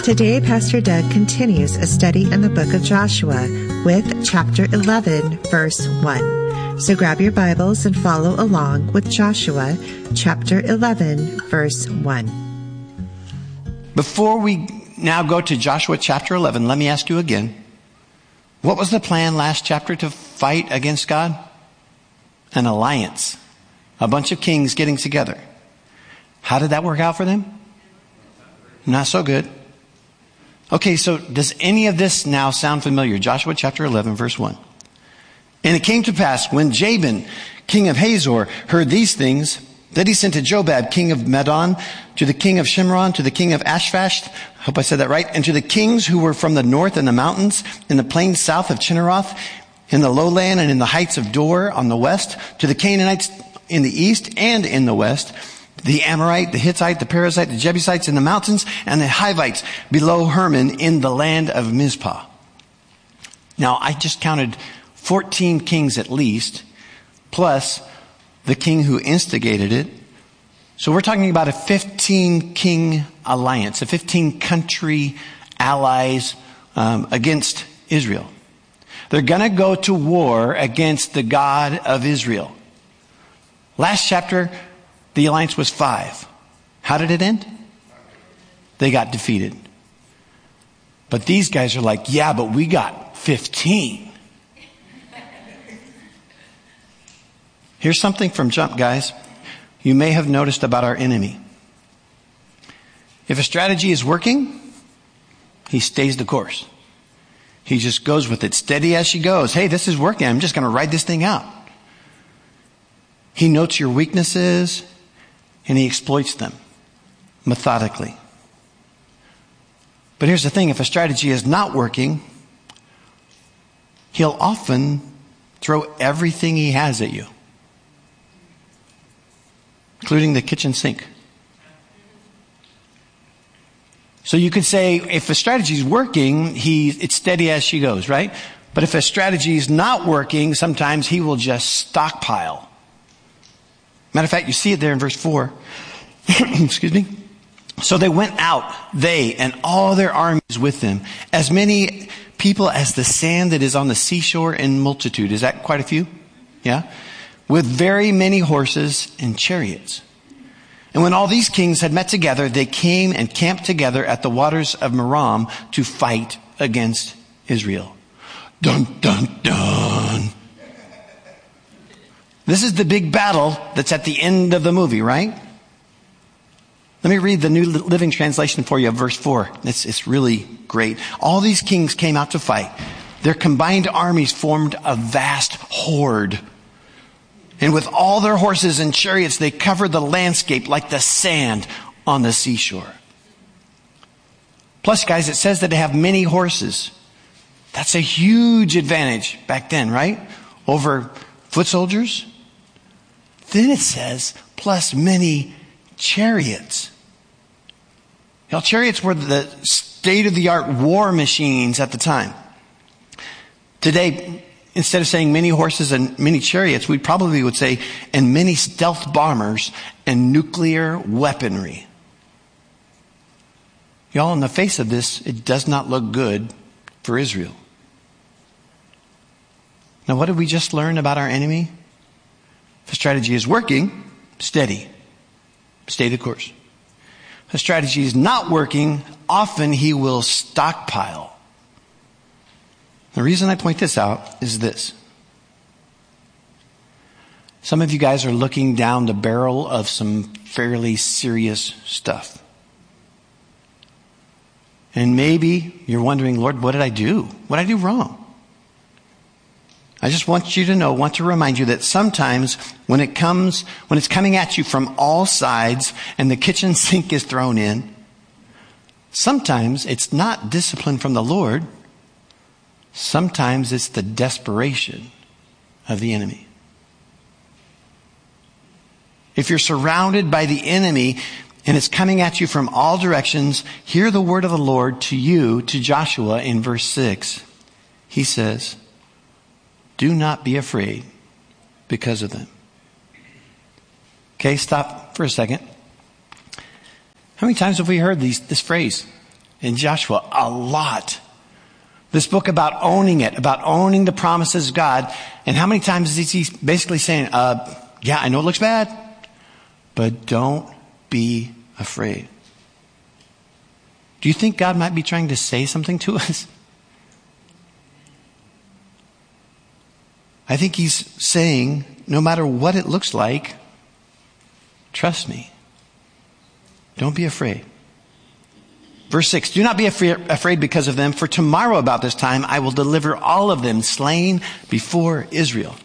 Today, Pastor Doug continues a study in the book of Joshua with chapter 11, verse 1. So grab your Bibles and follow along with Joshua chapter 11, verse 1. Before we now go to Joshua chapter 11, let me ask you again. What was the plan last chapter to fight against God? An alliance. A bunch of kings getting together. How did that work out for them? Not so good. Okay, so does any of this now sound familiar? Joshua chapter 11, verse 1. And it came to pass when Jabin, king of Hazor, heard these things, that he sent to Jobab, king of Madon, to the king of Shimron, to the king of Ashvash, hope I said that right, and to the kings who were from the north in the mountains, in the plains south of Chinneroth, in the lowland and in the heights of Dor on the west, to the Canaanites in the east and in the west, the Amorite, the Hittite, the Perizzite, the Jebusites in the mountains, and the Hivites below Hermon in the land of Mizpah. Now, I just counted 14 kings at least, plus the king who instigated it. So we're talking about a 15-king alliance, a 15-country allies against Israel. They're going to go to war against the God of Israel. Last chapter, the alliance was 5. How did it end? They got defeated. But these guys are like, yeah, but we got 15. Here's something from Jump, guys. You may have noticed about our enemy. If a strategy is working, he stays the course. He just goes with it steady as she goes. Hey, this is working. I'm just going to ride this thing out. He notes your weaknesses and he exploits them methodically. But here's the thing. If a strategy is not working, he'll often throw everything he has at you, including the kitchen sink. So you could say if a strategy is working, it's steady as she goes, right? But if a strategy is not working, sometimes he will just stockpile. Matter of fact, you see it there in verse 4. Excuse me. So they went out, they and all their armies with them, as many people as the sand that is on the seashore in multitude. Is that quite a few? Yeah. With very many horses and chariots. And when all these kings had met together, they came and camped together at the waters of Merom to fight against Israel. Dun, dun, dun. This is the big battle that's at the end of the movie, right? Let me read the New Living Translation for you of verse 4. It's really great. All these kings came out to fight. Their combined armies formed a vast horde. And with all their horses and chariots, they covered the landscape like the sand on the seashore. Plus, guys, it says that they have many horses. That's a huge advantage back then, right? Over foot soldiers. Then it says, plus many chariots. Now, chariots were the state-of-the-art war machines at the time. Today, instead of saying many horses and many chariots, we probably would say, and many stealth bombers and nuclear weaponry. Y'all, in the face of this, it does not look good for Israel. Now, what did we just learn about our enemy? If a strategy is working, steady. Stay the course. If a strategy is not working, often he will stockpile. The reason I point this out is this. Some of you guys are looking down the barrel of some fairly serious stuff. And maybe you're wondering, Lord, what did I do? What did I do wrong? I just want you to know, want to remind you that sometimes when it's coming at you from all sides and the kitchen sink is thrown in, sometimes it's not discipline from the Lord. Sometimes it's the desperation of the enemy. If you're surrounded by the enemy and it's coming at you from all directions, hear the word of the Lord to you, to Joshua in verse 6. He says, do not be afraid because of them. Okay, stop for a second. How many times have we heard this phrase? in Joshua a lot. This book about owning it, about owning the promises of God. And how many times is he basically saying, yeah, I know it looks bad, but don't be afraid. Do you think God might be trying to say something to us? I think he's saying, no matter what it looks like, trust me. Don't be afraid. Verse 6, do not be afraid because of them, for tomorrow about this time I will deliver all of them slain before Israel.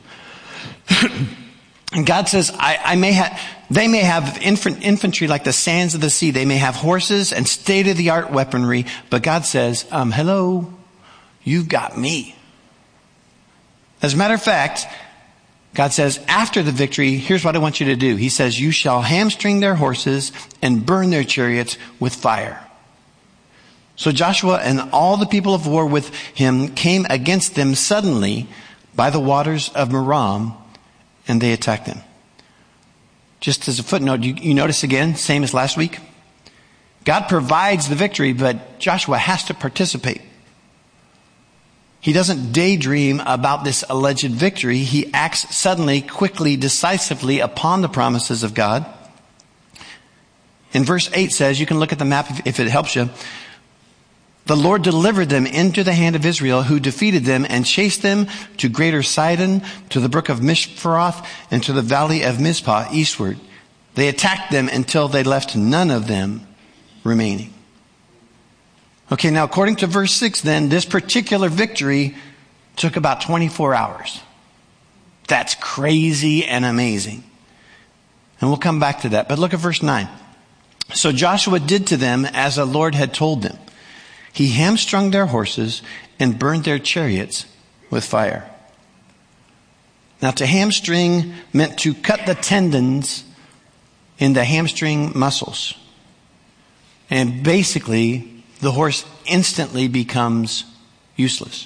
And God says, they may have infantry like the sands of the sea. They may have horses and state-of-the-art weaponry. But God says, hello, you've got me. As a matter of fact, God says, after the victory, here's what I want you to do. He says, you shall hamstring their horses and burn their chariots with fire. So Joshua and all the people of war with him came against them suddenly by the waters of Merom, and they attacked them. Just as a footnote, you notice again, same as last week? God provides the victory, but Joshua has to participate. He doesn't daydream about this alleged victory. He acts suddenly, quickly, decisively upon the promises of God. And verse 8 says, you can look at the map if it helps you. The Lord delivered them into the hand of Israel, who defeated them and chased them to greater Sidon, to the brook of Mishperoth, and to the valley of Mizpah eastward. They attacked them until they left none of them remaining. Okay, now according to verse 6 then, this particular victory took about 24 hours. That's crazy and amazing. And we'll come back to that. But look at verse 9. So Joshua did to them as the Lord had told them. He hamstrung their horses and burned their chariots with fire. Now, to hamstring meant to cut the tendons in the hamstring muscles. And basically, the horse instantly becomes useless.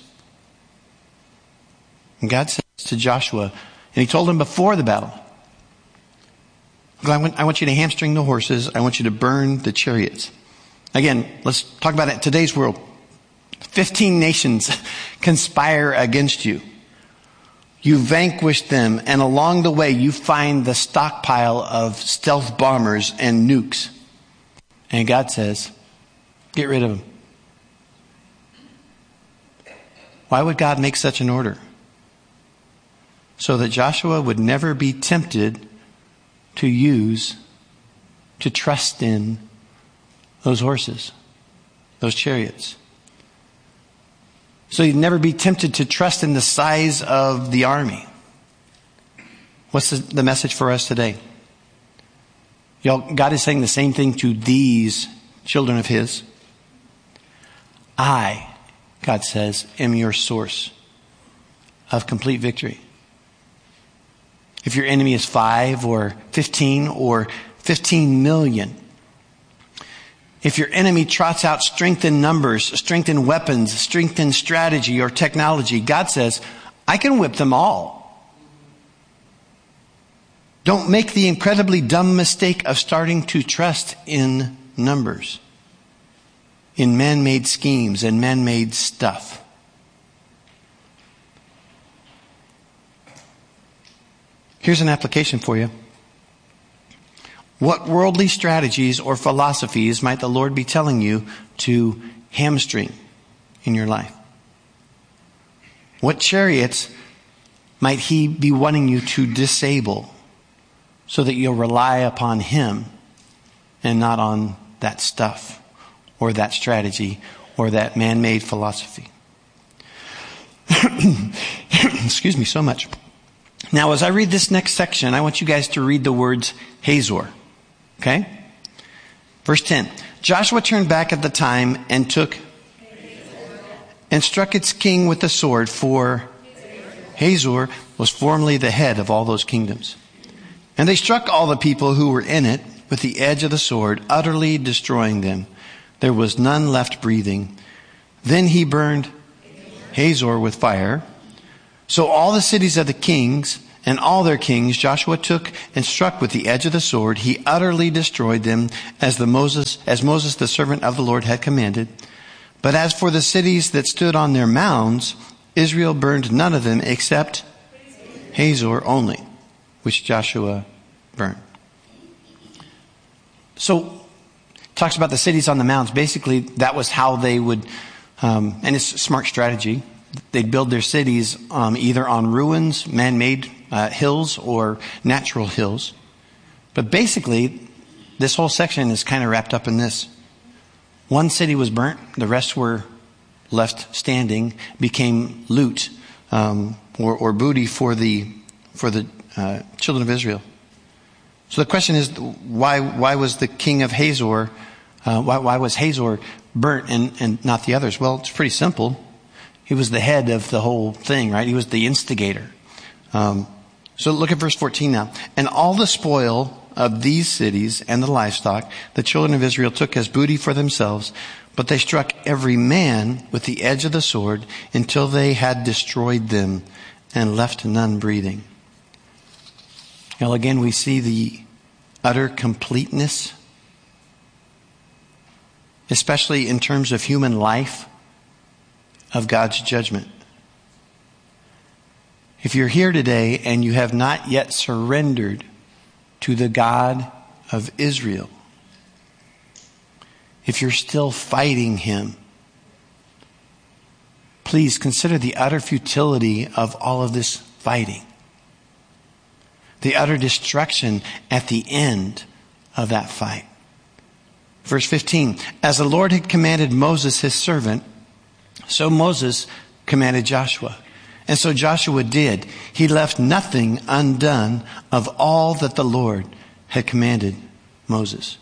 And God says to Joshua, and he told him before the battle, I want you to hamstring the horses. I want you to burn the chariots. Again, let's talk about it in today's world. 15 nations conspire against you. You vanquish them, and along the way you find the stockpile of stealth bombers and nukes. And God says, get rid of them. Why would God make such an order? So that Joshua would never be tempted to trust in those horses, those chariots. So you'd never be tempted to trust in the size of the army. What's the message for us today? Y'all, God is saying the same thing to these children of his. I, God says, am your source of complete victory. If your enemy is 5 or 15 or 15 million, if your enemy trots out strength in numbers, strength in weapons, strength in strategy or technology, God says, I can whip them all. Don't make the incredibly dumb mistake of starting to trust in numbers, in man-made schemes and man-made stuff. Here's an application for you. What worldly strategies or philosophies might the Lord be telling you to hamstring in your life? What chariots might he be wanting you to disable so that you'll rely upon him and not on that stuff or that strategy or that man-made philosophy? Excuse me so much. Now, as I read this next section, I want you guys to read the words Hazor. Okay? Verse 10. Joshua turned back at the time and took and struck its king with the sword, for Hazor was formerly the head of all those kingdoms. And they struck all the people who were in it with the edge of the sword, utterly destroying them. There was none left breathing. Then he burned Hazor with fire. So all the cities of the kings and all their kings Joshua took and struck with the edge of the sword. He utterly destroyed them as Moses the servant of the Lord had commanded. But as for the cities that stood on their mounds, Israel burned none of them except Hazor only, which Joshua burned. So, talks about the cities on the mounds. Basically, that was how they would, and it's a smart strategy. They'd build their cities either on ruins, man-made hills, or natural hills. But basically, this whole section is kind of wrapped up in this. One city was burnt, the rest were left standing, became loot or booty for the children of Israel. So the question is, why was the king of Hazor, why was Hazor burnt and not the others? Well, it's pretty simple. He was the head of the whole thing, right? He was the instigator. So look at verse 14 now. And all the spoil of these cities and the livestock the children of Israel took as booty for themselves, but they struck every man with the edge of the sword until they had destroyed them and left none breathing. Well, again, we see the utter completeness, especially in terms of human life, of God's judgment. If you're here today and you have not yet surrendered to the God of Israel, if you're still fighting him, please consider the utter futility of all of this fighting. The utter destruction at the end of that fight. Verse 15, as the Lord had commanded Moses his servant, so Moses commanded Joshua. And so Joshua did. He left nothing undone of all that the Lord had commanded Moses.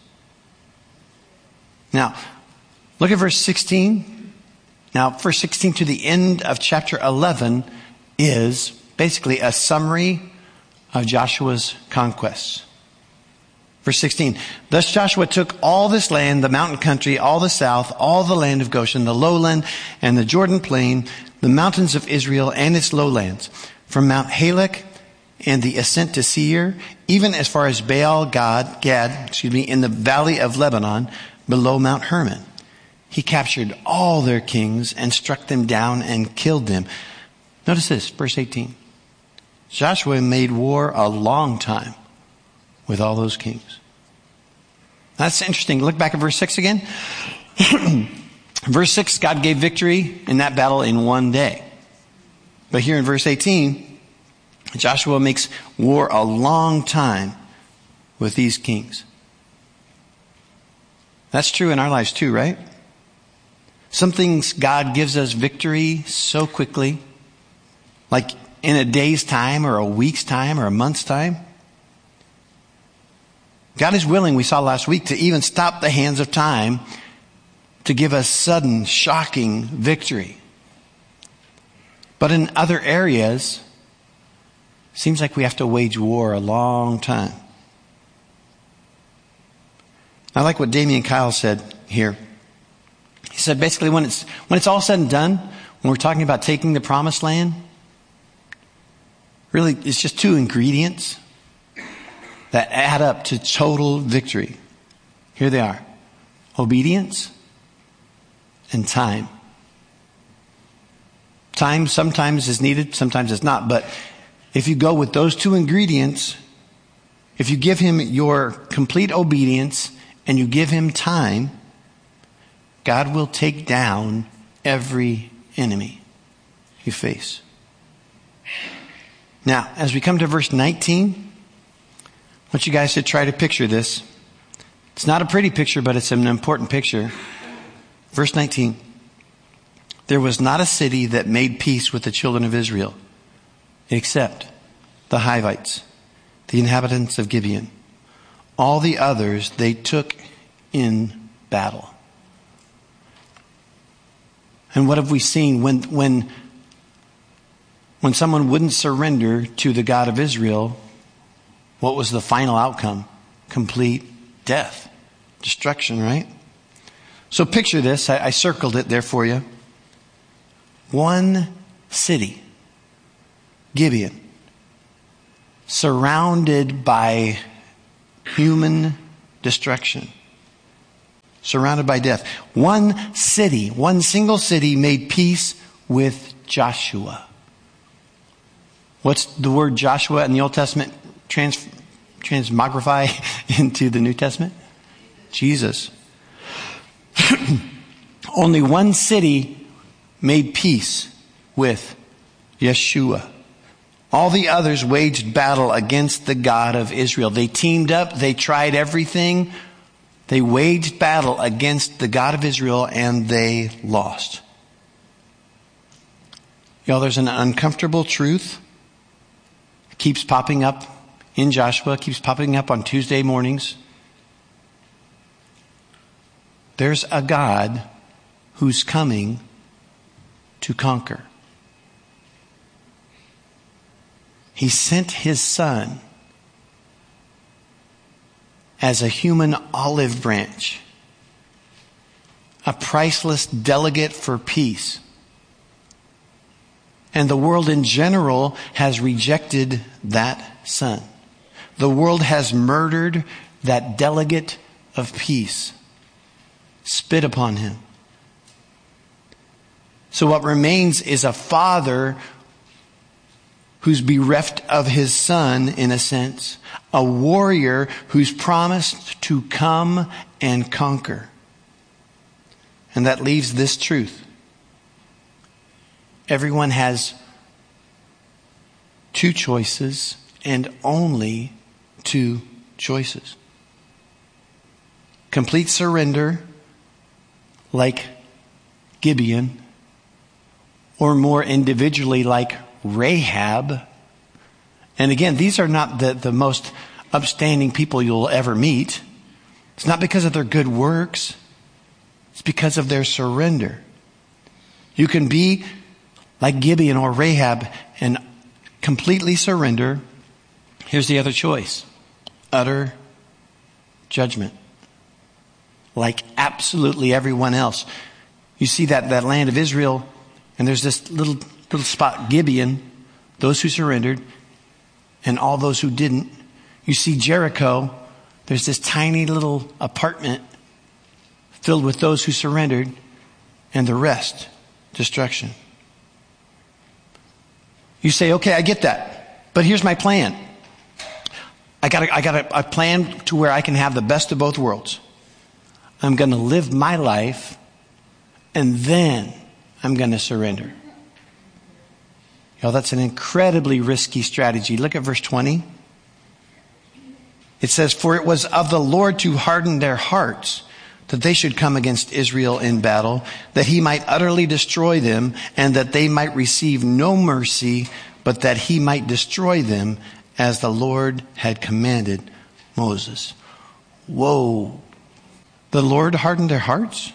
Now, look at verse 16. Now, verse 16 to the end of chapter 11 is basically a summary of Joshua's conquests. Verse 16, thus Joshua took all this land, the mountain country, all the south, all the land of Goshen, the lowland and the Jordan plain, the mountains of Israel and its lowlands, from Mount Halak and the ascent to Seir, even as far as Gad, in the valley of Lebanon, below Mount Hermon. He captured all their kings and struck them down and killed them. Notice this, verse 18. Joshua made war a long time with all those kings. That's interesting. Look back at verse 6 again. Verse 6, God gave victory in that battle in one day. But here in verse 18, Joshua makes war a long time with these kings. That's true in our lives too, right? Some things God gives us victory so quickly, like in a day's time or a week's time or a month's time. God is willing, we saw last week, to even stop the hands of time to give us sudden, shocking victory. But in other areas, it seems like we have to wage war a long time. I like what Damian Kyle said here. He said basically when it's all said and done, when we're talking about taking the promised land, really it's just two ingredients that add up to total victory. Here they are. Obedience and time. Time sometimes is needed, sometimes it's not. But if you go with those two ingredients, if you give him your complete obedience and you give him time, God will take down every enemy you face. Now, as we come to verse 19, I want you guys to try to picture this. It's not a pretty picture, but it's an important picture. Verse 19. There was not a city that made peace with the children of Israel, except the Hivites, the inhabitants of Gibeon. All the others they took in battle. And what have we seen when someone wouldn't surrender to the God of Israel? What was the final outcome? Complete death. Destruction, right? So picture this. I circled it there for you. One city. Gibeon. surrounded by human destruction. Surrounded by death. One single city made peace with Joshua. What's the word Joshua in the Old Testament transmogrify into the New Testament? Jesus. Only one city made peace with Yeshua. All the others waged battle against the God of Israel. They teamed up. They tried everything. They waged battle against the God of Israel, and they lost. Y'all, there's an uncomfortable truth. It keeps popping up in Joshua. It keeps popping up on Tuesday mornings. There's a God who's coming to conquer. He sent his son as a human olive branch, a priceless delegate for peace. And the world in general has rejected that son. The world has murdered that delegate of peace, spit upon him. So what remains is a father who's bereft of his son, in a sense. A warrior who's promised to come and conquer. And that leaves this truth. Everyone has two choices, and only two choices. Complete surrender, like Gibeon, or more individually, like Rahab. And again, these are not the most upstanding people you'll ever meet. It's not because of their good works. It's because of their surrender. You can be like Gibeon or Rahab and completely surrender. Here's the other choice. Utter judgment. Like absolutely everyone else. You see that land of Israel, and there's this little spot, Gibeon, those who surrendered, and all those who didn't. You see Jericho, there's this tiny little apartment filled with those who surrendered, and the rest, destruction. You say, okay, I get that, but here's my plan. I got a plan to where I can have the best of both worlds. I'm going to live my life, and then I'm going to surrender. That's an incredibly risky strategy. Look at verse 20. It says, "For it was of the Lord to harden their hearts, that they should come against Israel in battle, that he might utterly destroy them, and that they might receive no mercy, but that he might destroy them, as the Lord had commanded Moses." Whoa. The Lord hardened their hearts?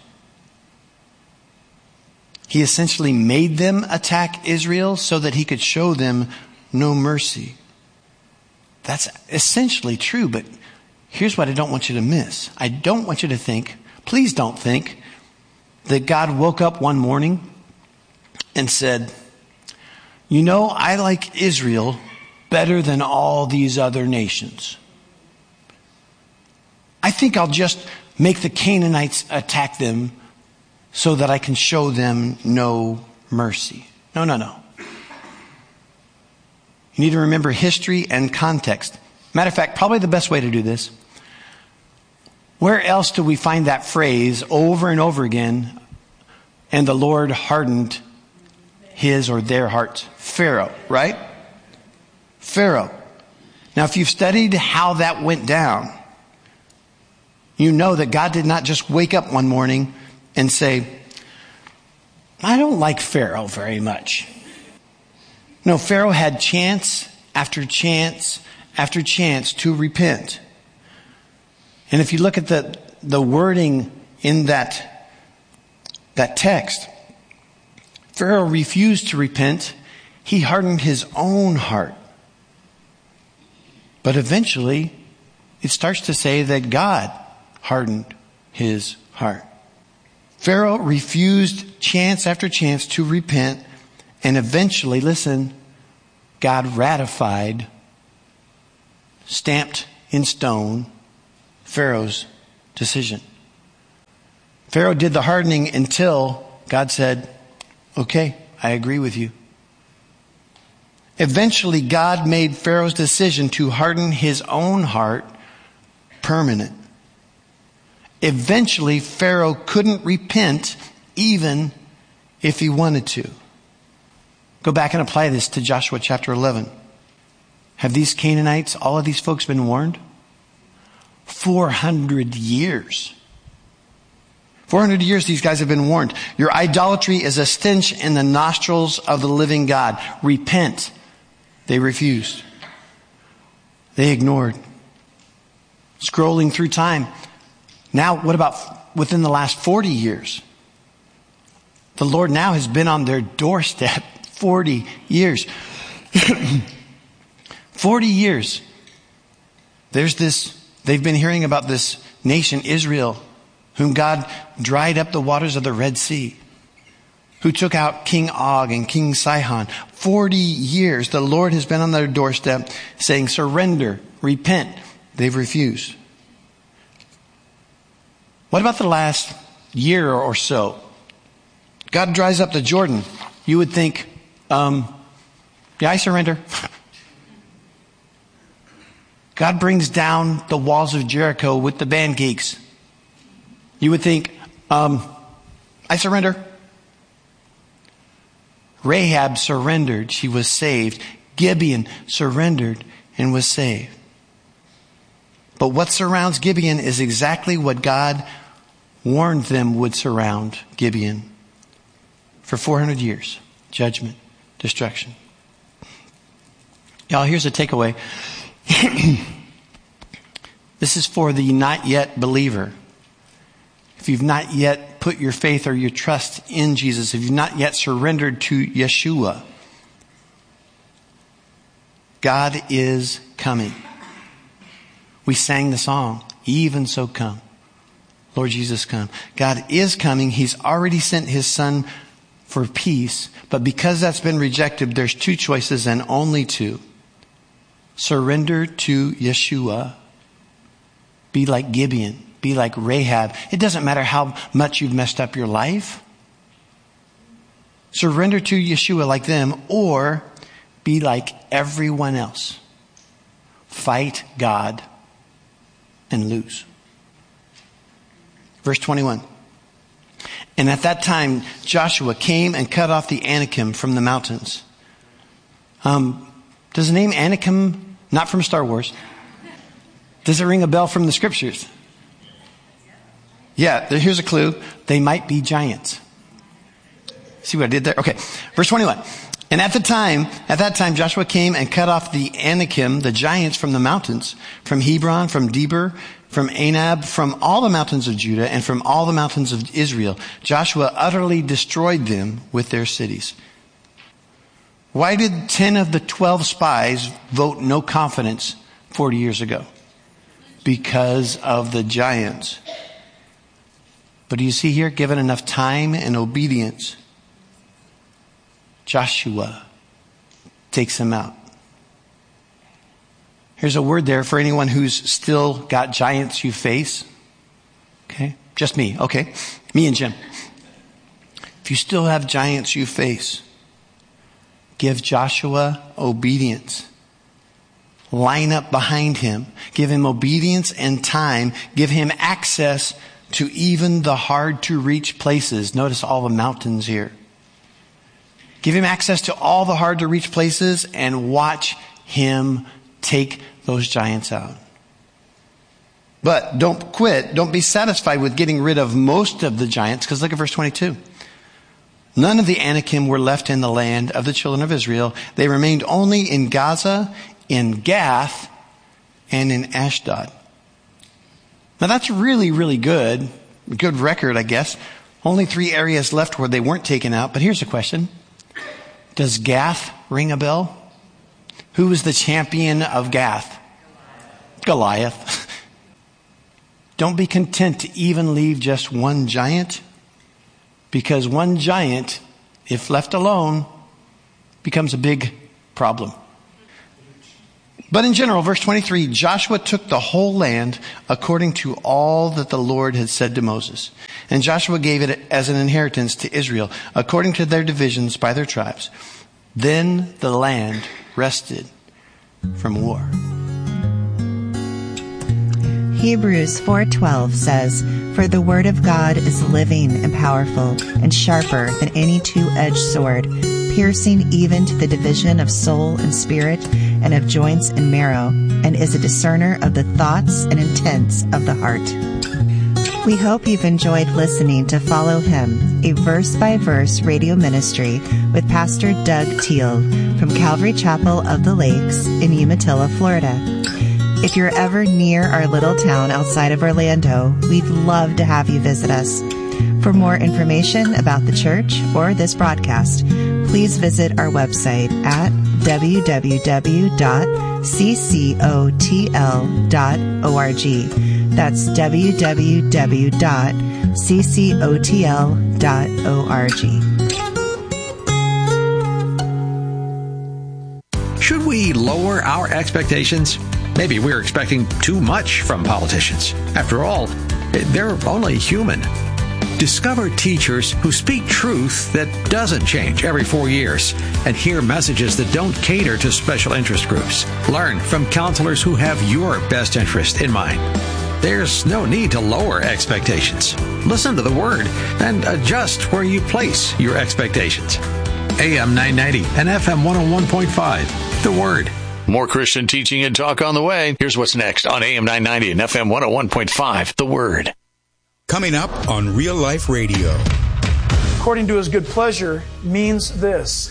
He essentially made them attack Israel so that he could show them no mercy. That's essentially true, but here's what I don't want you to miss. I don't want you to think, please don't think, that God woke up one morning and said, I like Israel better than all these other nations. I think I'll just make the Canaanites attack them so that I can show them no mercy. No. You need to remember history and context. Matter of fact, probably the best way to do this. Where else do we find that phrase over and over again? And the Lord hardened his or their hearts. Pharaoh, right? Pharaoh. Now, if you've studied how that went down, you know that God did not just wake up one morning and say, I don't like Pharaoh very much. No, Pharaoh had chance after chance after chance to repent. And if you look at the wording in that text, Pharaoh refused to repent. He hardened his own heart. But eventually, it starts to say that God hardened his heart. Pharaoh refused chance after chance to repent, and eventually, listen, God ratified stamped in stone Pharaoh's decision. Pharaoh did the hardening until God said, okay, I agree with you. Eventually, God made Pharaoh's decision to harden his own heart permanent. Eventually, Pharaoh couldn't repent even if he wanted to. Go back and apply this to Joshua chapter 11. Have these Canaanites, all of these folks, been warned? 400 years. 400 years these guys have been warned. Your idolatry is a stench in the nostrils of the living God. Repent. They refused. They ignored. Scrolling through time. Now, what about within the last 40 years? The Lord now has been on their doorstep 40 years. 40 years. They've been hearing about this nation, Israel, whom God dried up the waters of the Red Sea, who took out King Og and King Sihon. 40 years, the Lord has been on their doorstep saying, surrender, repent. They've refused. What about the last year or so? God dries up the Jordan. You would think, yeah, I surrender. God brings down the walls of Jericho with the band geeks. You would think, I surrender. Rahab surrendered. She was saved. Gibeon surrendered and was saved. But what surrounds Gibeon is exactly what God warned them would surround Gibeon. For 400 years. Judgment. Destruction. Y'all, here's a takeaway. This is for the not yet believer. If you've not yet put your faith or your trust in Jesus, if you've not yet surrendered to Yeshua, God is coming. We sang the song, even so come. Lord Jesus, come. God is coming. He's already sent his son for peace. But because that's been rejected, there's two choices and only two. Surrender to Yeshua. Be like Gibeon. Be like Rahab. It doesn't matter how much you've messed up your life. Surrender to Yeshua like them, or be like everyone else. Fight God and lose. Verse 21. And at that time, Joshua came and cut off the Anakim from the mountains. Does the name Anakim, not from Star Wars, does it ring a bell from the scriptures? Yeah, here's a clue. They might be giants. See what I did there? Okay. Verse 21. And at that time, Joshua came and cut off the Anakim, the giants, from the mountains, from Hebron, from Debir, from Anab, from all the mountains of Judah, and from all the mountains of Israel. Joshua utterly destroyed them with their cities. Why did 10 of the 12 spies vote no confidence 40 years ago? Because of the giants. But do you see here, given enough time and obedience, Joshua takes them out. Here's a word there for anyone who's still got giants you face. Okay? Just me. Okay. Me and Jim. If you still have giants you face, give Joshua obedience. Line up behind him. Give him obedience and time. Give him access to even the hard to reach places. Notice all the mountains here. Give him access to all the hard to reach places and watch him take those giants out. But don't quit. Don't be satisfied with getting rid of most of the giants, because look at verse 22. None of the Anakim were left in the land of the children of Israel. They remained only in Gaza, in Gath, and in Ashdod. Now that's really, really good. Good record, I guess. Only 3 areas left where they weren't taken out. But here's a question. Does Gath ring a bell? Who was the champion of Gath? Goliath. Don't be content to even leave just one giant, because one giant, if left alone, becomes a big problem. But in general, verse 23, Joshua took the whole land according to all that the Lord had said to Moses. And Joshua gave it as an inheritance to Israel, according to their divisions by their tribes. Then the land rested from war. Hebrews 4:12 says, "For the word of God is living and powerful and sharper than any two-edged sword, piercing even to the division of soul and spirit and of joints and marrow, and is a discerner of the thoughts and intents of the heart." We hope you've enjoyed listening to Follow Him, a verse-by-verse radio ministry with Pastor Doug Teal from Calvary Chapel of the Lakes in Umatilla, Florida. If you're ever near our little town outside of Orlando, we'd love to have you visit us. For more information about the church or this broadcast, please visit our website at www.ccotl.org. That's www.ccotl.org. Should we lower our expectations? Maybe we're expecting too much from politicians. After all, they're only human. Discover teachers who speak truth that doesn't change every 4 years and hear messages that don't cater to special interest groups. Learn from counselors who have your best interest in mind. There's no need to lower expectations. Listen to the Word and adjust where you place your expectations. AM 990 and FM 101.5. The Word. More Christian teaching and talk on the way. Here's what's next on AM 990 and FM 101.5, The Word. Coming up on Real Life Radio. According to his good pleasure means this.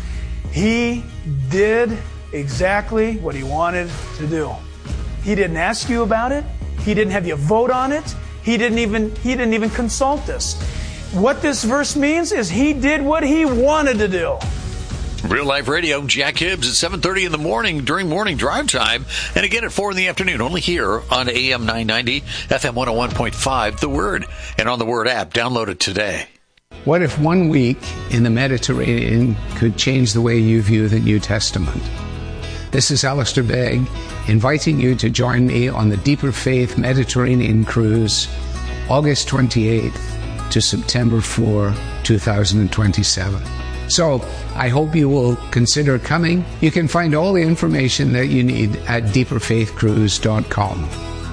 He did exactly what he wanted to do. He didn't ask you about it. He didn't have you vote on it. He didn't even consult us. What this verse means is he did what he wanted to do. Real Life Radio, Jack Hibbs at 7:30 in the morning during morning drive time, and again at 4 in the afternoon, only here on AM 990, FM 101.5, The Word, and on the Word app. Download it today. What if 1 week in the Mediterranean could change the way you view the New Testament? This is Alistair Begg, inviting you to join me on the Deeper Faith Mediterranean Cruise, August 28th to September 4, 2027. So, I hope you will consider coming. You can find all the information that you need at deeperfaithcruise.com.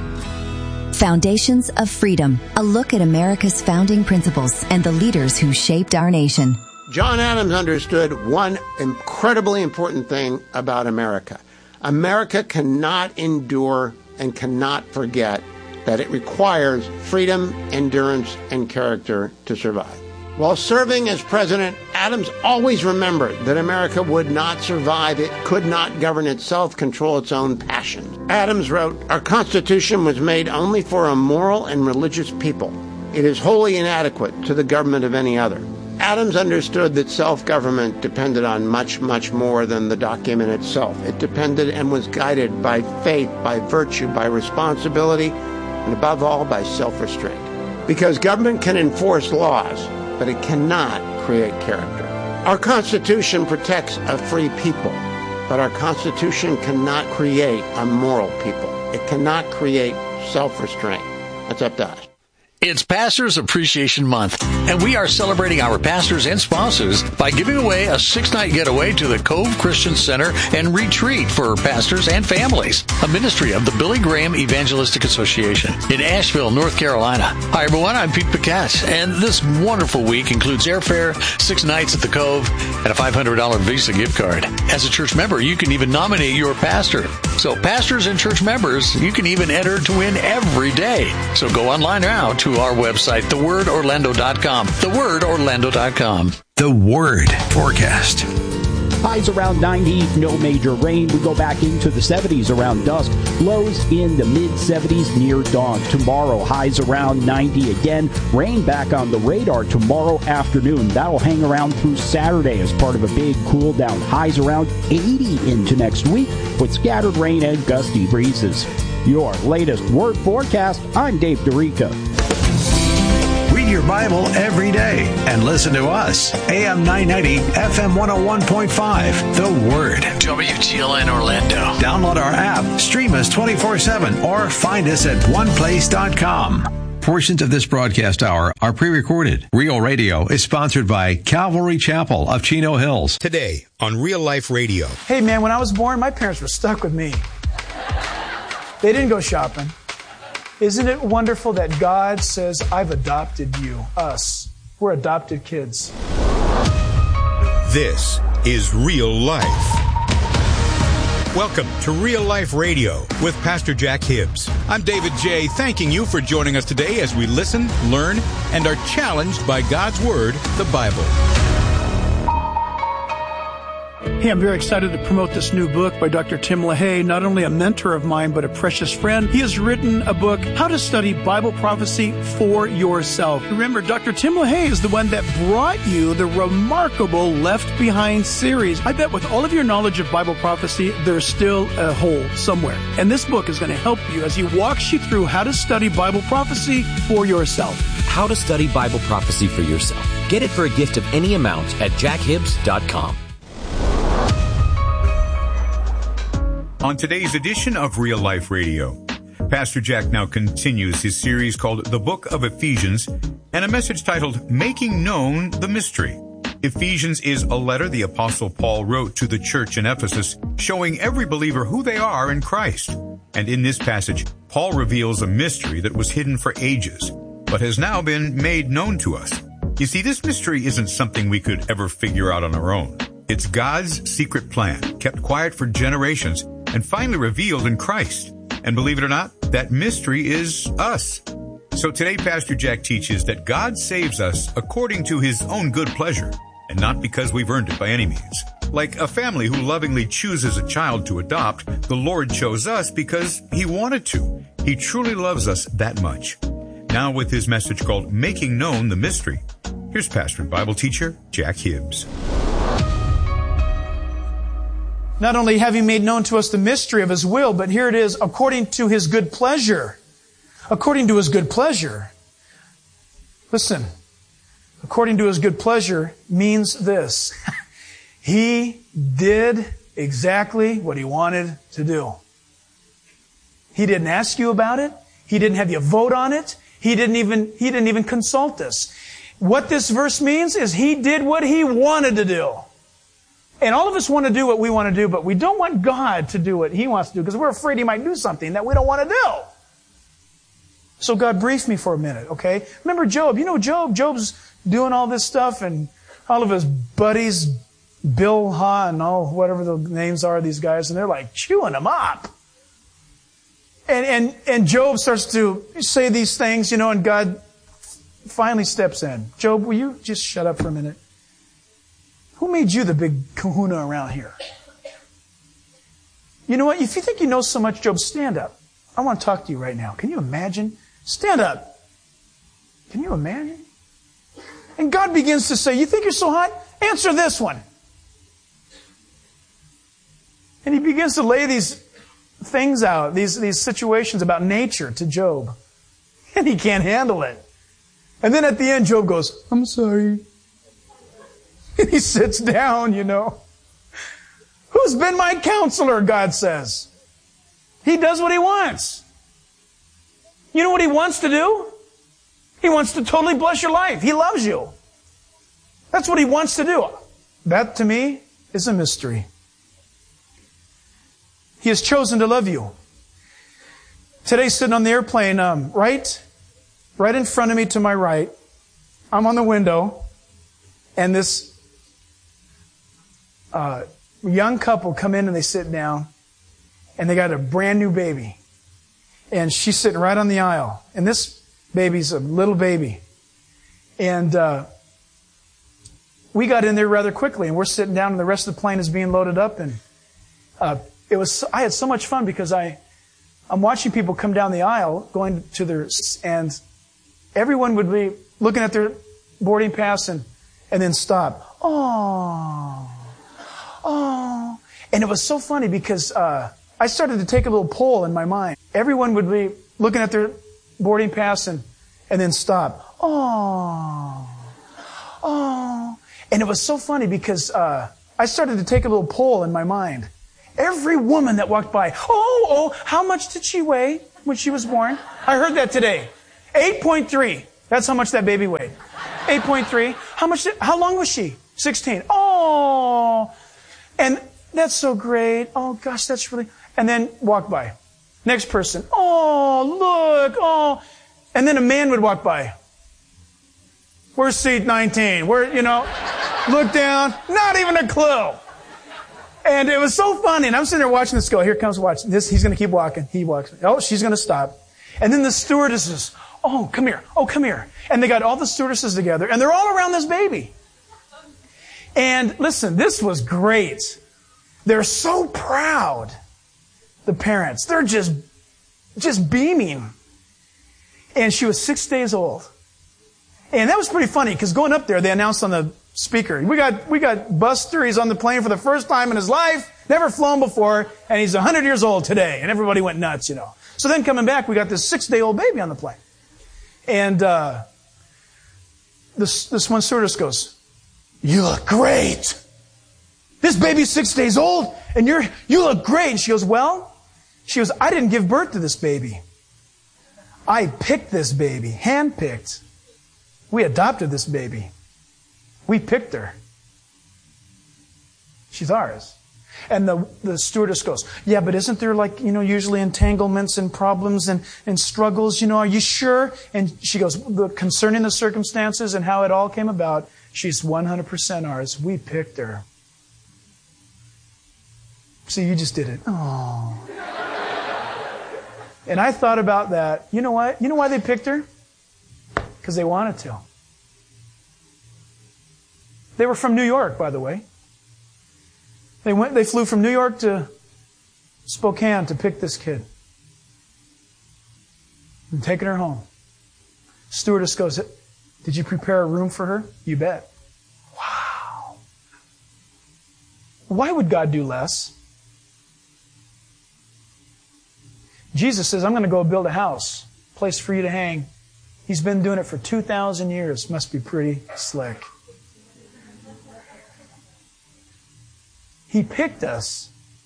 Foundations of Freedom, a look at America's founding principles and the leaders who shaped our nation. John Adams understood one incredibly important thing about America. America cannot endure and cannot forget that it requires freedom, endurance, and character to survive. While serving as president, Adams always remembered that America would not survive. It could not govern itself, control its own passions. Adams wrote, "Our Constitution was made only for a moral and religious people. It is wholly inadequate to the government of any other." Adams understood that self-government depended on much, much more than the document itself. It depended and was guided by faith, by virtue, by responsibility, and above all, by self-restraint. Because government can enforce laws, but it cannot create character. Our Constitution protects a free people, but our Constitution cannot create a moral people. It cannot create self-restraint. That's up to us. It's Pastors Appreciation Month, and we are celebrating our pastors and spouses by giving away a 6-night getaway to the Cove Christian Center and Retreat for pastors and families, a ministry of the Billy Graham Evangelistic Association in Asheville, North Carolina. Hi, everyone. I'm Pete Paquette, and this wonderful week includes airfare, 6 nights at the Cove, and a $500 Visa gift card. As a church member, you can even nominate your pastor. So pastors and church members, you can even enter to win every day. So go online now to our website, thewordorlando.com. Thewordorlando.com. The Word forecast. Highs around 90, no major rain. We go back into the 70s around dusk. Lows in the mid-70s near dawn. Tomorrow, highs around 90 again. Rain back on the radar tomorrow afternoon. That'll hang around through Saturday as part of a big cool down. Highs around 80 into next week with scattered rain and gusty breezes. Your latest Word forecast, I'm Dave Dorica. Read your your Bible every day and listen to us. AM 990, FM 101.5, The Word. WTLN Orlando. Download our app, stream us 24/7, or find us at oneplace.com. Portions of this broadcast hour are pre-recorded. Real Radio is sponsored by Calvary Chapel of Chino Hills. Today on Real Life Radio. Hey man, when I was born, my parents were stuck with me. They didn't go shopping. Isn't it wonderful that God says, I've adopted you, us. We're adopted kids. This is Real Life. Welcome to Real Life Radio with Pastor Jack Hibbs. I'm David J., thanking you for joining us today as we listen, learn, and are challenged by God's Word, the Bible. Hey, I'm very excited to promote this new book by Dr. Tim LaHaye, not only a mentor of mine, but a precious friend. He has written a book, How to Study Bible Prophecy for Yourself. Remember, Dr. Tim LaHaye is the one that brought you the remarkable Left Behind series. I bet with all of your knowledge of Bible prophecy, there's still a hole somewhere. And this book is going to help you as he walks you through how to study Bible prophecy for yourself. How to Study Bible Prophecy for Yourself. Get it for a gift of any amount at jackhibbs.com. On today's edition of Real Life Radio, Pastor Jack now continues his series called The Book of Ephesians and a message titled Making Known the Mystery. Ephesians is a letter the Apostle Paul wrote to the church in Ephesus, showing every believer who they are in Christ. And in this passage, Paul reveals a mystery that was hidden for ages, but has now been made known to us. You see, this mystery isn't something we could ever figure out on our own. It's God's secret plan, kept quiet for generations, and finally revealed in Christ. And believe it or not, that mystery is us. So today, Pastor Jack teaches that God saves us according to His own good pleasure, and not because we've earned it by any means. Like a family who lovingly chooses a child to adopt, the Lord chose us because He wanted to. He truly loves us that much. Now with his message called Making Known the Mystery, here's pastor and Bible teacher Jack Hibbs. Not only have He made known to us the mystery of His will, but here it is, according to His good pleasure. According to His good pleasure. Listen, according to His good pleasure means this. He did exactly what He wanted to do. He didn't ask you about it. He didn't have you vote on it. He didn't even consult us. What this verse means is He did what He wanted to do. And all of us want to do what we want to do, but we don't want God to do what He wants to do because we're afraid He might do something that we don't want to do. So God, brief me for a minute, okay? Remember Job. You know Job? Job's doing all this stuff and all of his buddies, Bill Ha and all, whatever the names are of these guys, and they're like chewing him up. And Job starts to say these things, and God finally steps in. Job, will you just shut up for a minute? Who made you the big kahuna around here? You know what? If you think you know so much, Job, stand up. I want to talk to you right now. Can you imagine? Stand up. Can you imagine? And God begins to say, you think you're so hot? Answer this one. And He begins to lay these things out, these situations about nature to Job. And he can't handle it. And then at the end, Job goes, I'm sorry. And he sits down, Who's been my counselor, God says. He does what He wants. You know what He wants to do? He wants to totally bless your life. He loves you. That's what He wants to do. That, to me, is a mystery. He has chosen to love you. Today, sitting on the airplane, right in front of me to my right, I'm on the window, and this young couple come in and they sit down, and they got a brand new baby. And she's sitting right on the aisle. And this baby's a little baby. And we got in there rather quickly, and we're sitting down, and the rest of the plane is being loaded up. And I had so much fun because I'm watching people come down the aisle, going to their, and everyone would be looking at their boarding pass and then stop. Oh. And it was so funny because I started to take a little poll in my mind. Everyone would be looking at their boarding pass and then stop. Oh. And it was so funny because I started to take a little poll in my mind. Every woman that walked by, how much did she weigh when she was born? I heard that today. 8.3. That's how much that baby weighed. 8.3. How long was she? 16. Oh. And that's so great. Oh gosh, that's really, and then walk by. Next person. Oh, look. Oh. And then a man would walk by. Where's seat 19? Look down. Not even a clue. And it was so funny. And I'm sitting there watching this go. Here comes, watch this. He's going to keep walking. He walks. Oh, she's going to stop. And then the stewardesses. Oh, come here. Oh, come here. And they got all the stewardesses together. And they're all around this baby. And listen, this was great. They're so proud. The parents. They're just beaming. And she was 6 days old. And that was pretty funny because going up there, they announced on the speaker, we got Buster. He's on the plane for the first time in his life, never flown before, and he's 100 years old today. And everybody went nuts, So then coming back, we got this 6-day-old baby on the plane. And this one stewardess goes, "You look great. This baby's 6 days old, and you look great." And she goes, I didn't give birth to this baby. I picked this baby, handpicked. We adopted this baby. We picked her. She's ours. And the stewardess goes, "Yeah, but isn't there usually entanglements and problems and struggles? Are you sure?" And she goes, "Concerning the circumstances and how it all came about, she's 100% ours. We picked her." See, you just did it. Oh. And I thought about that. You know what? You know why they picked her? Because they wanted to. They were from New York, by the way. They flew from New York to Spokane to pick this kid. And taking her home. Stewardess goes, "Did you prepare a room for her?" "You bet." Wow. Why would God do less? Jesus says, "I'm going to go build a house, place for you to hang." He's been doing it for 2,000 years. Must be pretty slick. He picked us.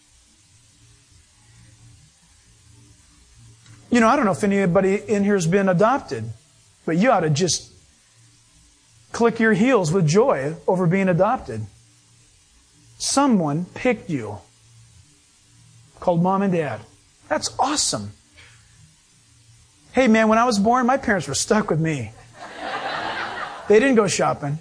I don't know if anybody in here has been adopted, but you ought to just click your heels with joy over being adopted. Someone picked you, called mom and dad. That's awesome. Hey man, when I was born, my parents were stuck with me. They didn't go shopping.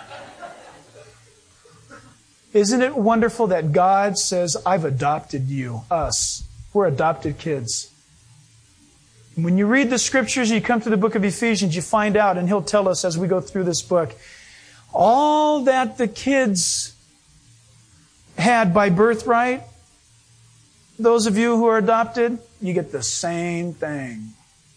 Isn't it wonderful that God says, "I've adopted you," us. We're adopted kids. When you read the scriptures, you come to the book of Ephesians, you find out, and he'll tell us as we go through this book, all that the kids had by birthright, those of you who are adopted, you get the same thing.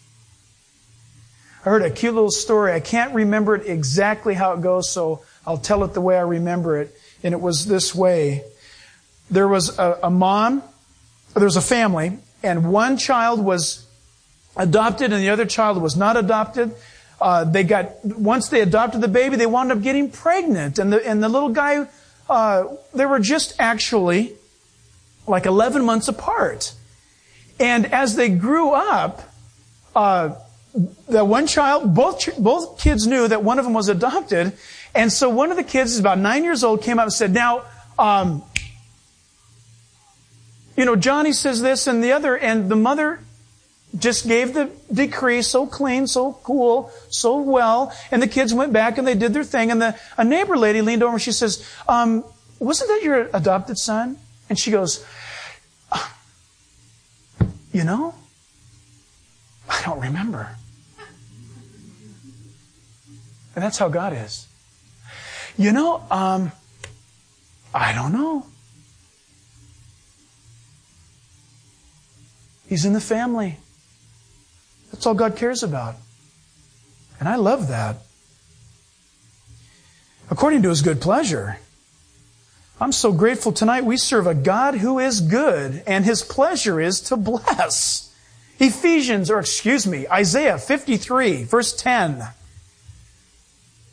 I heard a cute little story. I can't remember it exactly how it goes, so I'll tell it the way I remember it. And it was this way. There was a mom, there was a family, and one child was adopted and the other child was not adopted. Once they adopted the baby, they wound up getting pregnant. And the little guy, they were just actually like 11 months apart. And as they grew up, the one child, both kids knew that one of them was adopted. And so one of the kids, is about 9 years old, came up and said, "Now, Johnny says this and the other," and the mother just gave the decree so clean, so cool, so well, and the kids went back and they did their thing, and a neighbor lady leaned over and she says, "Wasn't that your adopted son?" And she goes, "I don't remember." And that's how God is. I don't know. He's in the family. That's all God cares about. And I love that. According to His good pleasure. I'm so grateful tonight we serve a God who is good, and His pleasure is to bless. Isaiah 53, verse 10.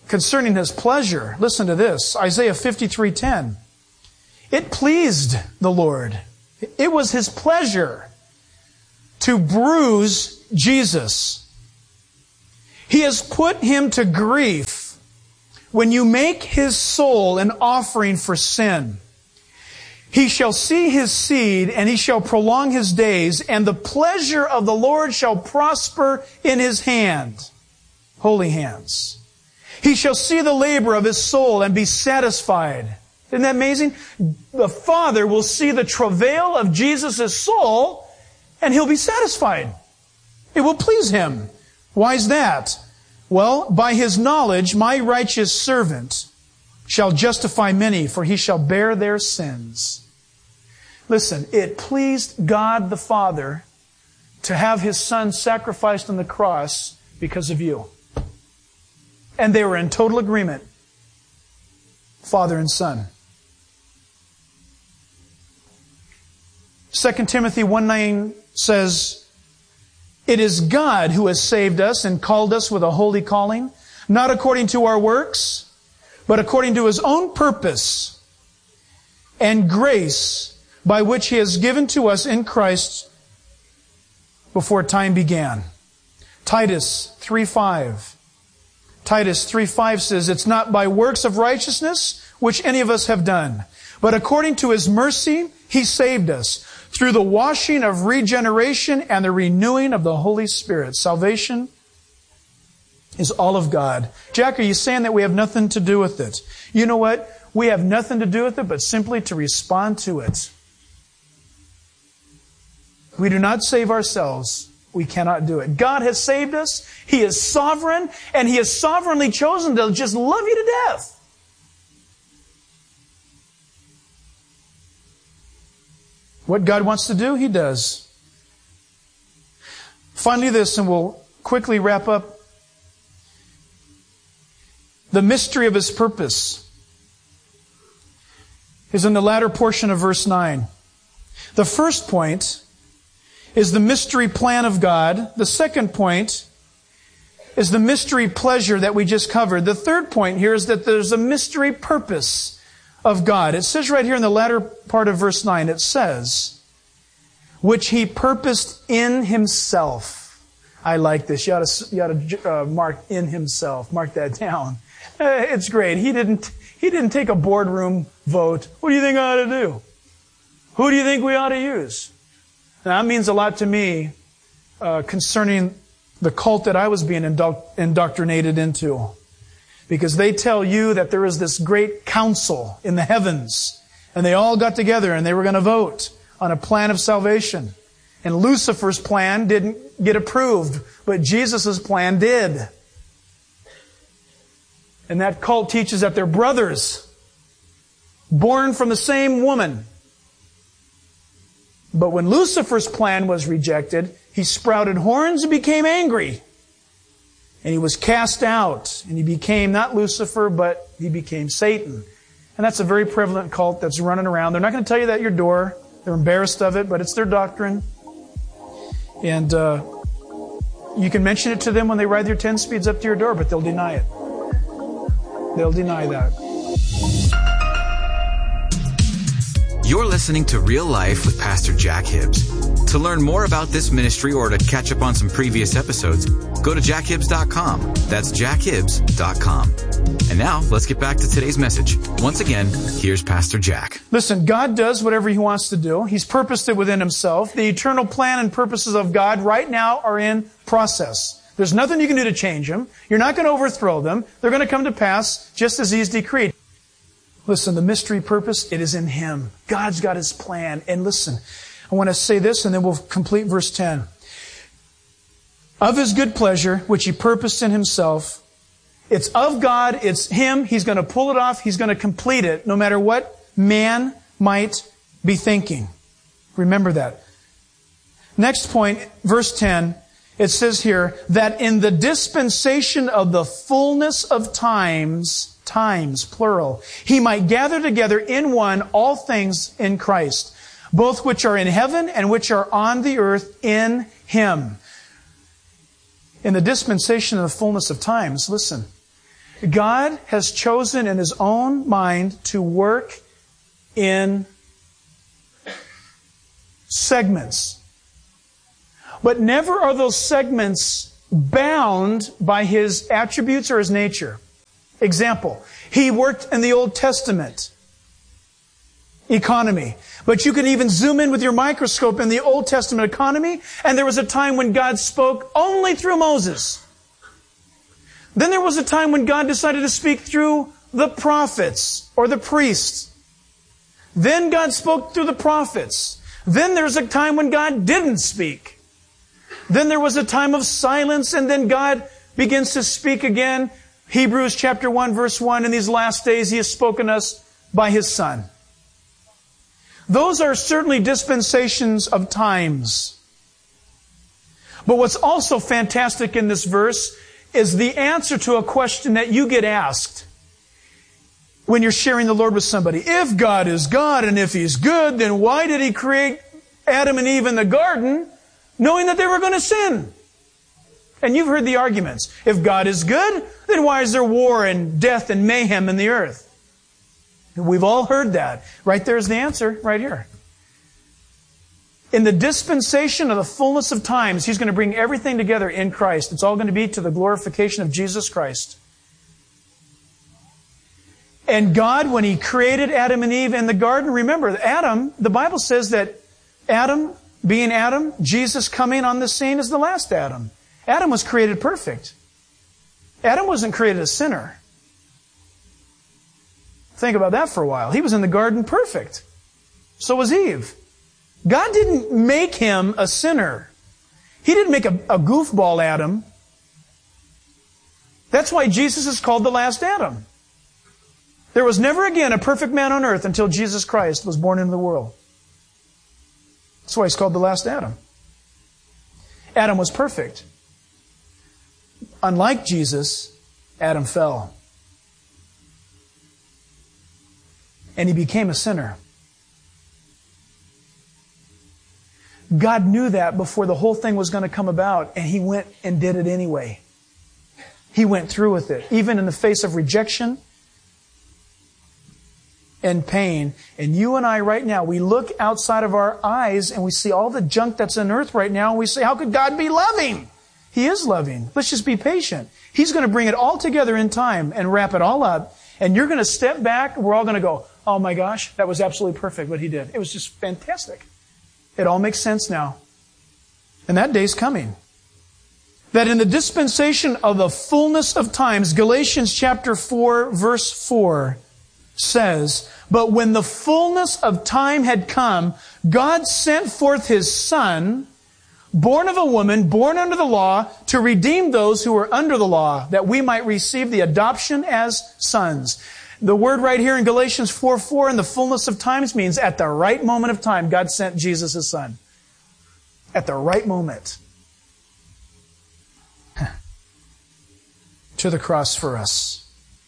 concerning His pleasure. Listen to this, Isaiah 53:10. It pleased the Lord. It was His pleasure to bruise Jesus. He has put Him to grief when you make His soul an offering for sin. He shall see His seed, and He shall prolong His days, and the pleasure of the Lord shall prosper in His hand. Holy hands. He shall see the labor of His soul and be satisfied. Isn't that amazing? The Father will see the travail of Jesus' soul, and He'll be satisfied. It will please Him. Why is that? Well, by His knowledge, my righteous servant shall justify many, for he shall bear their sins. Listen, it pleased God the Father to have His Son sacrificed on the cross because of you. And they were in total agreement, Father and Son. 2 Timothy 1:9 says, it is God who has saved us and called us with a holy calling, not according to our works, but according to His own purpose and grace by which He has given to us in Christ before time began. Titus 3:5. Titus 3:5 says, it's not by works of righteousness which any of us have done, but according to His mercy He saved us through the washing of regeneration and the renewing of the Holy Spirit. Salvation is all of God. Jack, are you saying that we have nothing to do with it? You know what? We have nothing to do with it but simply to respond to it. We do not save ourselves. We cannot do it. God has saved us. He is sovereign, and He has sovereignly chosen to just love you to death. What God wants to do, He does. Finally, this, and we'll quickly wrap up. The mystery of His purpose is in the latter portion of verse 9. The first point is the mystery plan of God. The second point is the mystery pleasure that we just covered. The third point here is that there's a mystery purpose of God. It says right here in the latter part of verse 9, it says, which He purposed in Himself. I like this. You ought to mark in Himself. Mark that down. It's great. He didn't take a boardroom vote. What do you think I ought to do? Who do you think we ought to use? Now, that means a lot to me concerning the cult that I was being indoctrinated into. Because they tell you that there is this great council in the heavens, and they all got together and they were going to vote on a plan of salvation. And Lucifer's plan didn't get approved, but Jesus' plan did. And that cult teaches that they're brothers, born from the same woman. But when Lucifer's plan was rejected, he sprouted horns and became angry. And he was cast out. And he became not Lucifer, but he became Satan. And that's a very prevalent cult that's running around. They're not going to tell you that at your door. They're embarrassed of it, but it's their doctrine. And you can mention it to them when they ride their 10 speeds up to your door, but they'll deny it. They'll deny that. You're listening to Real Life with Pastor Jack Hibbs. To learn more about this ministry or to catch up on some previous episodes, go to jackhibbs.com. That's jackhibbs.com. And now, let's get back to today's message. Once again, here's Pastor Jack. Listen, God does whatever He wants to do. He's purposed it within Himself. The eternal plan and purposes of God right now are in process. There's nothing you can do to change them. You're not going to overthrow them. They're going to come to pass just as He's decreed. Listen, the mystery purpose, it is in Him. God's got His plan. And listen, I want to say this and then we'll complete verse 10. Of His good pleasure, which He purposed in Himself, it's of God, it's Him, He's going to pull it off, He's going to complete it, no matter what man might be thinking. Remember that. Next point, verse 10, it says here, that in the dispensation of the fullness of times, plural, He might gather together in one all things in Christ, both which are in heaven and which are on the earth in Him. In the dispensation of the fullness of times, listen, God has chosen in His own mind to work in segments. But never are those segments bound by His attributes or His nature. Example, He worked in the Old Testament economy. But you can even zoom in with your microscope in the Old Testament economy, and there was a time when God spoke only through Moses. Then there was a time when God decided to speak through the prophets or the priests. Then God spoke through the prophets. Then there's a time when God didn't speak. Then there was a time of silence, and then God begins to speak again. Hebrews chapter 1, verse 1, in these last days He has spoken us by His Son. Those are certainly dispensations of times. But what's also fantastic in this verse is the answer to a question that you get asked when you're sharing the Lord with somebody. If God is God and if He's good, then why did He create Adam and Eve in the garden knowing that they were going to sin? And you've heard the arguments. If God is good, then why is there war and death and mayhem in the earth? We've all heard that. Right there's the answer, right here. In the dispensation of the fullness of times, He's going to bring everything together in Christ. It's all going to be to the glorification of Jesus Christ. And God, when He created Adam and Eve in the garden, remember, Adam, the Bible says that Adam, being Adam, Jesus coming on the scene is the last Adam. Adam was created perfect. Adam wasn't created a sinner. Think about that for a while. He was in the garden perfect. So was Eve. God didn't make him a sinner. He didn't make a goofball Adam. That's why Jesus is called the last Adam. There was never again a perfect man on earth until Jesus Christ was born into the world. That's why He's called the last Adam. Adam was perfect. Unlike Jesus, Adam fell. And he became a sinner. God knew that before the whole thing was going to come about, and He went and did it anyway. He went through with it, even in the face of rejection and pain. And you and I right now, we look outside of our eyes and we see all the junk that's on earth right now, and we say, how could God be loving? He is loving. Let's just be patient. He's going to bring it all together in time and wrap it all up. And you're going to step back, and we're all going to go, oh my gosh, that was absolutely perfect what He did. It was just fantastic. It all makes sense now. And that day's coming. That in the dispensation of the fullness of times, Galatians chapter 4, verse 4 says, but when the fullness of time had come, God sent forth His Son, born of a woman, born under the law, to redeem those who were under the law, that we might receive the adoption as sons. The word right here in Galatians 4:4, in the fullness of times, means at the right moment of time, God sent Jesus, His Son. At the right moment. To the cross for us.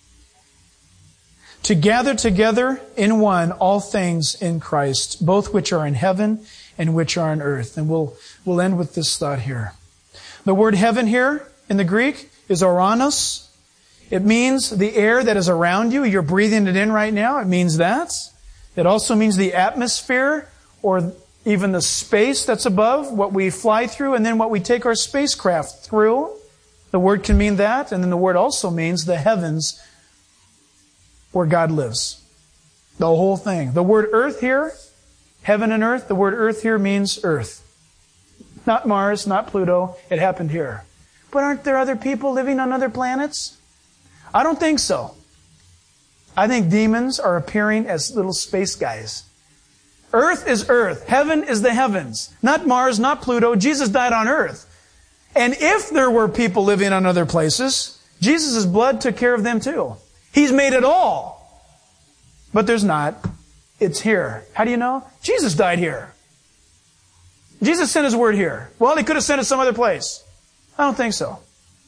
To gather together in one all things in Christ, both which are in heaven and which are on earth. And we'll end with this thought here. The word heaven here in the Greek is oranos. It means the air that is around you. You're breathing it in right now. It means that. It also means the atmosphere or even the space that's above, what we fly through, and then what we take our spacecraft through. The word can mean that. And then the word also means the heavens where God lives. The whole thing. The word earth here, heaven and earth, the word earth here means earth. Not Mars, not Pluto. It happened here. But aren't there other people living on other planets? I don't think so. I think demons are appearing as little space guys. Earth is earth. Heaven is the heavens. Not Mars, not Pluto. Jesus died on earth. And if there were people living on other places, Jesus' blood took care of them too. He's made it all. But there's not. It's here. How do you know? Jesus died here. Jesus sent His word here. Well, He could have sent it some other place. I don't think so.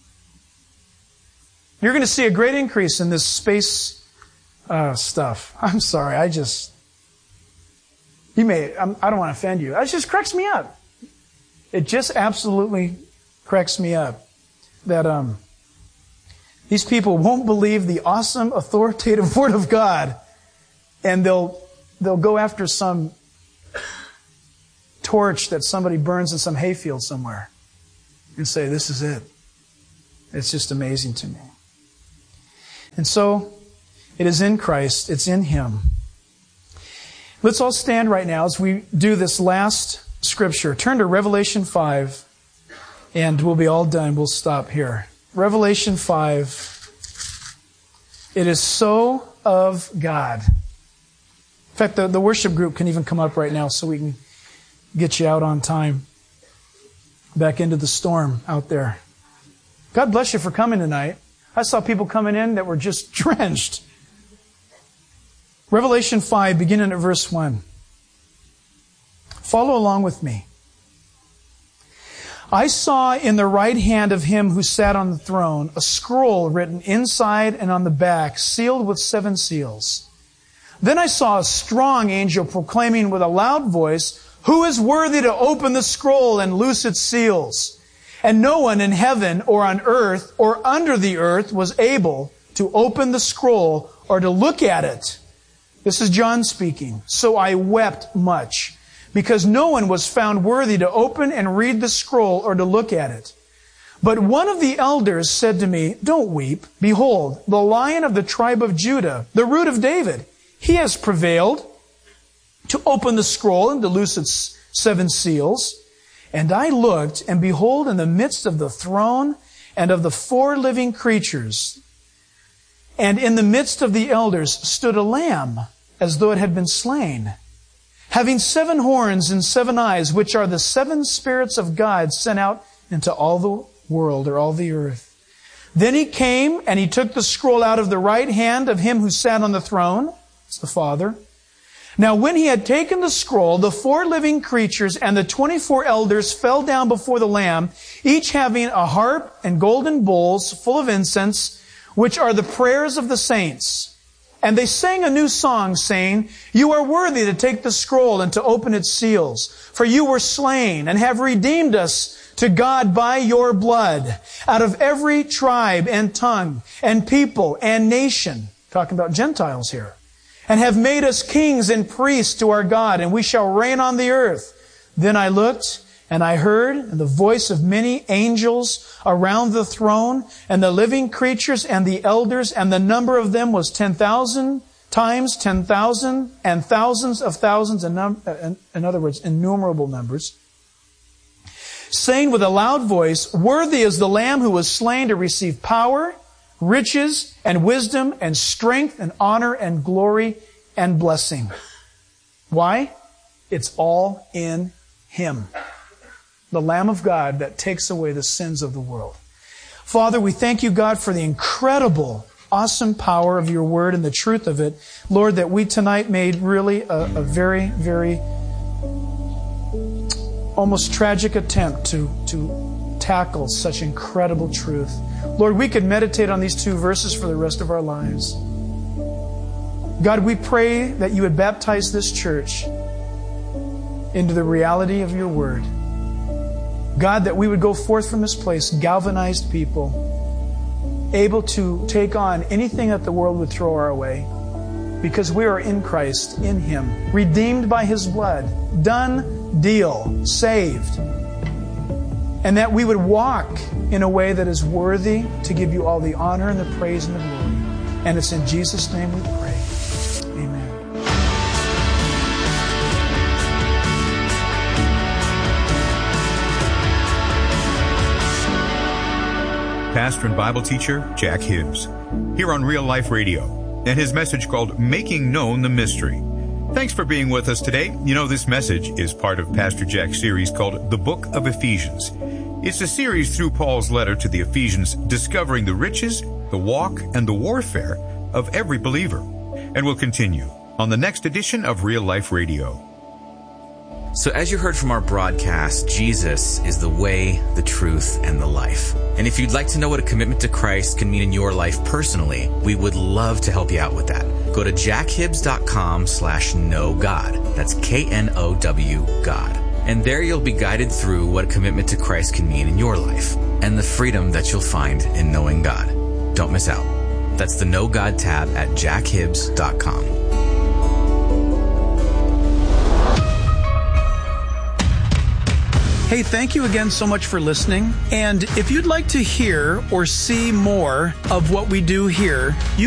You're going to see a great increase in this space stuff. I'm sorry, I don't want to offend you. It just cracks me up. It just absolutely cracks me up that These people won't believe the awesome, authoritative Word of God, and they'll go after some torch that somebody burns in some hayfield somewhere and say, this is it. It's just amazing to me. And so, it is in Christ. It's in Him. Let's all stand right now as we do this last scripture. Turn to Revelation 5, and we'll be all done. We'll stop here. Revelation 5. It is so of God. In fact, the worship group can even come up right now so we can get you out on time. Back into the storm out there. God bless you for coming tonight. I saw people coming in that were just drenched. Revelation 5, beginning at verse 1. Follow along with me. I saw in the right hand of Him who sat on the throne a scroll written inside and on the back, sealed with 7 seals. Then I saw a strong angel proclaiming with a loud voice, "Who is worthy to open the scroll and loose its seals?" And no one in heaven or on earth or under the earth was able to open the scroll or to look at it. This is John speaking. So I wept much, because no one was found worthy to open and read the scroll or to look at it. But one of the elders said to me, "Don't weep. Behold, the Lion of the tribe of Judah, the Root of David, He has prevailed to open the scroll and to loose its 7 seals." And I looked, and behold, in the midst of the throne and of the 4 living creatures, and in the midst of the elders stood a lamb, as though it had been slain, having 7 horns and 7 eyes, which are the 7 spirits of God sent out into all the world, or all the earth. Then He came, and He took the scroll out of the right hand of Him who sat on the throne. It's the Father. Now when He had taken the scroll, the 4 living creatures and the 24 elders fell down before the Lamb, each having a harp and golden bowls full of incense, which are the prayers of the saints. And they sang a new song, saying, "You are worthy to take the scroll and to open its seals. For you were slain and have redeemed us to God by your blood, out of every tribe and tongue and people and nation," talking about Gentiles here, "and have made us kings and priests to our God, and we shall reign on the earth." Then I looked, and I heard the voice of many angels around the throne, and the living creatures and the elders, and the number of them was 10,000 times 10,000, and thousands of thousands, in other words, innumerable numbers, saying with a loud voice, "Worthy is the Lamb who was slain to receive power, riches, and wisdom, and strength, and honor, and glory, and blessing." Why? It's all in Him, the Lamb of God that takes away the sins of the world. Father, we thank You, God, for the incredible, awesome power of Your Word and the truth of it. Lord, that we tonight made really a very, very almost tragic attempt to tackle such incredible truth. Lord, we could meditate on these 2 verses for the rest of our lives. God, we pray that You would baptize this church into the reality of Your Word. God, that we would go forth from this place galvanized people, able to take on anything that the world would throw our way, because we are in Christ, in Him, redeemed by His blood, done deal, saved. And that we would walk in a way that is worthy to give You all the honor and the praise and the glory. And it's in Jesus' name we pray. Amen. Pastor and Bible teacher Jack Hibbs, here on Real Life Radio, and his message called Making Known the Mystery. Thanks for being with us today. You know, this message is part of Pastor Jack's series called The Book of Ephesians. It's a series through Paul's letter to the Ephesians, discovering the riches, the walk, and the warfare of every believer. And we'll continue on the next edition of Real Life Radio. So as you heard from our broadcast, Jesus is the way, the truth, and the life. And if you'd like to know what a commitment to Christ can mean in your life personally, we would love to help you out with that. Go to jackhibbs.com/knowgod. That's KNOW God. And there you'll be guided through what a commitment to Christ can mean in your life and the freedom that you'll find in knowing God. Don't miss out. That's the Know God tab at jackhibbs.com. Hey, thank you again so much for listening. And if you'd like to hear or see more of what we do here, you